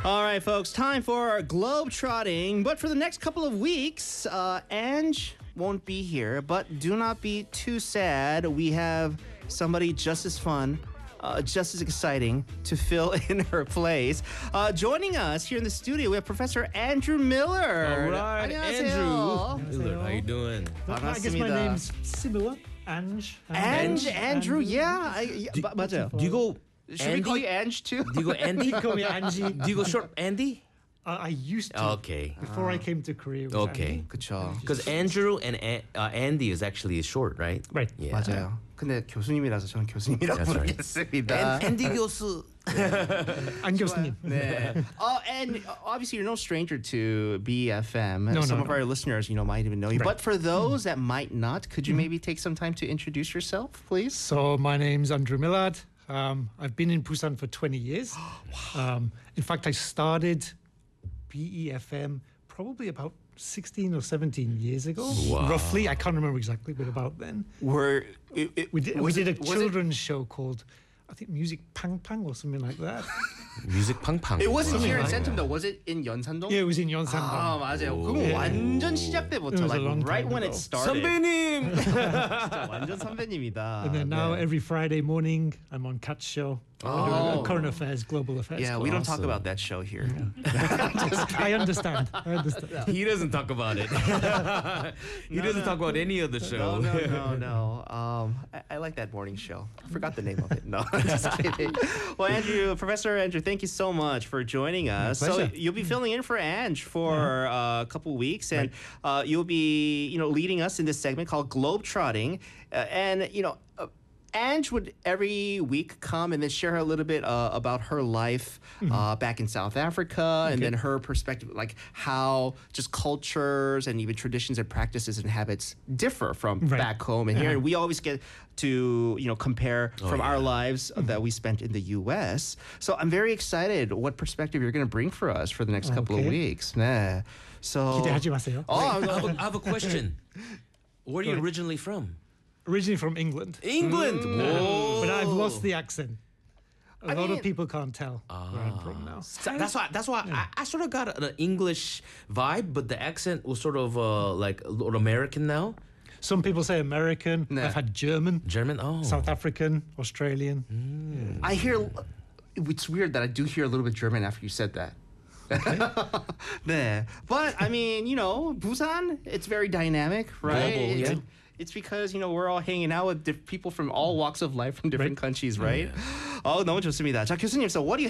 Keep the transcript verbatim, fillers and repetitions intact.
All right, folks, time for globe trotting. But for the next couple of weeks, uh, Ange won't be here. But do not be too sad. We have somebody just as fun, uh, just as exciting to fill in her place. Uh, joining us here in the studio, we have Professor Andrew Miller. All right, 안녕하세요. Andrew. Miller, how you doing? I guess my name's similar. Ange. Ange, Andrew, yeah. I, yeah Do, 마- 맞아요. do you go Should we Andy? call you Ange too? Do you go Andy? You call me Angie. Do you go short Andy? Uh, I used to. Okay. Before I came to Korea. It was Okay. Andy. 그쵸. Because Andrew and An- uh, Andy is actually short, right? Right. Yeah. 맞아요. 근데 교수님이라서 저는 교수님이라고 That's right. 부르겠습니다. And Andy 교수. An 교수님. 네. Oh, and uh, obviously you're no stranger to B F M. No, Some no, of no. our listeners, you know, might even know you. Right. But for those that might not, could you maybe take some time to introduce yourself, please? So my name's Andrew Millard. Um, I've been in Busan for twenty years. um, in fact, I started B E F M probably about sixteen or seventeen years ago. Wow. Roughly. I can't remember exactly, but about then. Were it, it, We did, we was did a it- was it- children's show called, I think, Music Pang Pang or something like that. Music 팡팡. It wasn't here in like Centum though. Was it in Yeonsan-dong? Yeah, it was in 아 Yeonsan-dong. 맞아요. 오. 그건 Yeah. 완전 It 시작 때부터, was a like long right time when it ago. started. 선배님. 진짜 완전 선배님이다. And then now 네. every Friday morning, I'm on Cat's show. I do Oh. a current affairs, global affairs. Yeah, we don't talk Awesome. about that show here. I understand. I understand. He doesn't talk about it. he doesn't talk about any of the show. No, no, no, no. Um, I, I like that morning show. I forgot the name of it. No, just kidding. Well, Andrew, Professor Andrew, thank you so much for joining us. So pleasure. you'll be filling in for Ange for uh, a couple weeks, and uh, you'll be, you know, leading us in this segment called Globetrotting, uh, and you know. Uh, Ange would every week come and then share a little bit uh, about her life uh, back in South Africa, and then her perspective, like how just cultures and even traditions and practices and habits differ from Right. back home and here. And we always get to, you know, compare from our lives that we spent in the U S. So I'm very excited what perspective you're going to bring for us for the next couple of Okay. weeks. 네. So. 기대하지 마세요. Oh, I I'm have, going a, I have a question. Where are you ahead. originally from? Originally from England, England. Whoa. but I've lost the accent. A I lot mean- of people can't tell where I'm from now. So that's why. That's why I, I sort of got an English vibe, but the accent was sort of uh, like a little American now. Some people say American. Nah. I've had German, German. Oh. South African, Australian. I hear, it's weird that I do hear a little bit German after you said that. 네. But I mean, you know, Busan, it's very dynamic, right? Global, it's, yeah. it's because, you know, we're all hanging out with diff- people from all walks of life from different Right. countries, right? Oh, 너무 좋습니다. 자, 교수님, so what do you